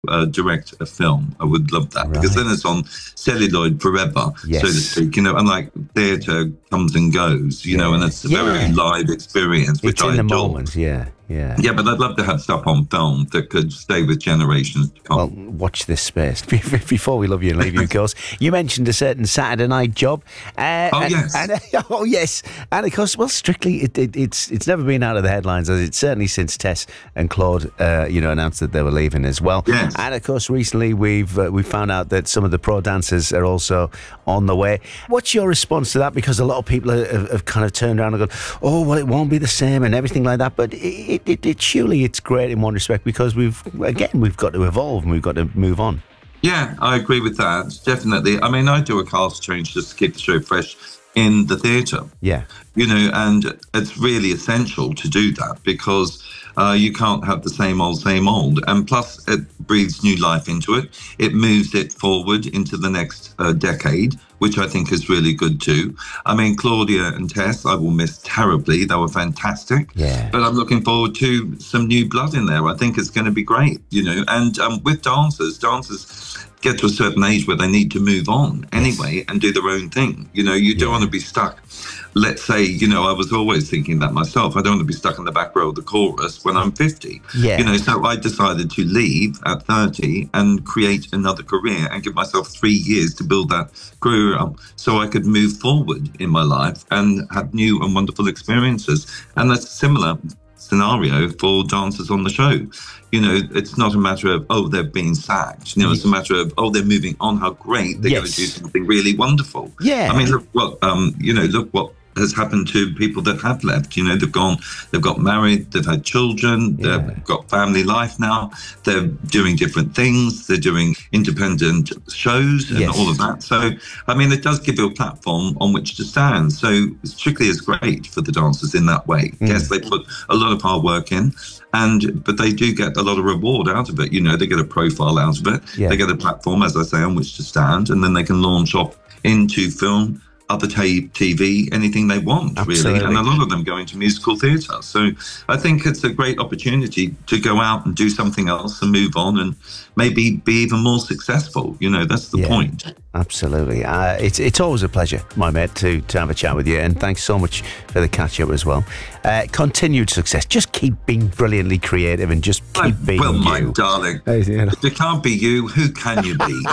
direct a film. I would love that, because then it's on celluloid forever, so to speak. Unlike theatre comes and goes, and it's a very live experience, which I adore. The moment, yeah. Yeah, but I'd love to have stuff on film that could stay with generations to come. Well, watch this space. Before we love you and leave you, of course, you mentioned a certain Saturday night job. Yes. Yes. And of course, well, Strictly, it's never been out of the headlines, as it's certainly since Tess and Claude, announced that they were leaving as well. Yes. And of course, recently we've found out that some of the pro dancers are also on the way. What's your response to that? Because a lot of people have kind of turned around and gone, oh, well, it won't be the same and everything like that. But surely it's great in one respect, because we've got to evolve and we've got to move on. Yeah, I agree with that, definitely. I mean, I do a cast change just to keep the show fresh in the theatre. Yeah. And it's really essential to do that, because you can't have the same old. And plus, it breathes new life into it. It moves it forward into the next decade, which I think is really good too. I mean, Claudia and Tess, I will miss terribly. They were fantastic. Yeah. But I'm looking forward to some new blood in there. I think it's going to be great, And with dancers get to a certain age where they need to move on anyway and do their own thing. You don't want to be stuck. Let's say, I was always thinking that myself. I don't want to be stuck in the back row of the chorus when I'm 50. Yeah. So I decided to leave at 30 and create another career and give myself 3 years to build that career up so I could move forward in my life and have new and wonderful experiences. And that's a similar scenario for dancers on the show. It's not a matter of, they're being sacked. It's a matter of, they're moving on. How great. They're going to do something really wonderful. Yeah. I mean, look what has happened to people that have left. They've got married, they've had children, they've got family life now, they're doing different things, they're doing independent shows and all of that. So, I mean, it does give you a platform on which to stand. So Strictly is great for the dancers in that way. Yes, they put a lot of hard work in, but they do get a lot of reward out of it. They get a profile out of it. They get a platform, as I say, on which to stand, and then they can launch off into film, other TV, anything they want. Absolutely. Really. And a lot of them go into musical theatre. So I think it's a great opportunity to go out and do something else and move on and maybe be even more successful. That's the point. Absolutely. It's always a pleasure, my mate, to have a chat with you, and thanks so much for the catch-up as well. Continued success. Just keep being brilliantly creative and just keep being you. My darling. If you can't be you, who can you be?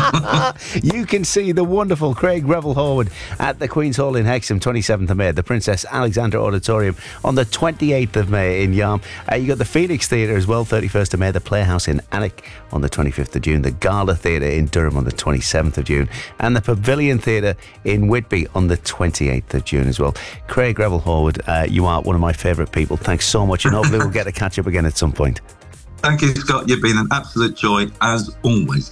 You can see the wonderful Craig Revel Horwood at the Queen's Hall in Hexham, 27th of May, the Princess Alexandra Auditorium on the 28th of May in Yarm. You got the Phoenix Theatre as well, 31st of May, the Playhouse in Alnwick on the 25th of June, the Gala Theatre in Durham on the 27th of June, and the Pavilion Theatre in Whitby on the 28th of June as well. Craig Revel Horwood, you are one of my favourite people. Thanks so much, and hopefully we'll get to catch up again at some point. Thank you, Scott. You've been an absolute joy, as always.